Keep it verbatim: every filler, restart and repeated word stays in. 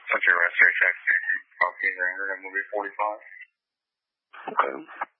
What's your registration? Okay, Ranger, movie forty-five. Okay.